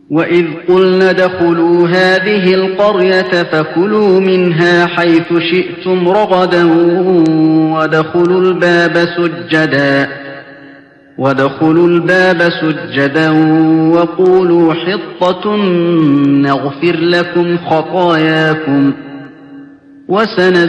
وإذ قلنا ادخلوا هذه القرية فكلوا منها حيث شئتم رغدا وادخلوا الباب سجدا وقولوا حطة نغفر لكم خطاياكم وسنزيد